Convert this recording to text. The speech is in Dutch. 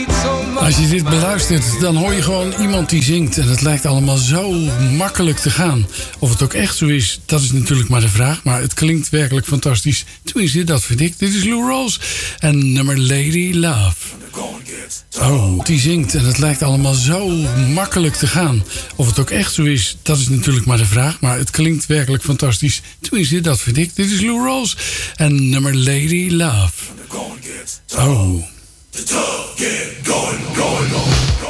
Als je dit beluistert, dan hoor je gewoon iemand die zingt. En het lijkt allemaal zo makkelijk te gaan. Of het ook echt zo is, dat is natuurlijk maar de vraag. Maar het klinkt werkelijk fantastisch. Tenminste, dat vind ik. Dit is Lou Rawls en nummer Lady Love. Oh, die zingt en het lijkt allemaal zo makkelijk te gaan. Of het ook echt zo is, dat is natuurlijk maar de vraag. Maar het klinkt werkelijk fantastisch. Tenminste, dat vind ik. Dit is Lou Rawls en nummer Lady Love. Oh. The tough get going on.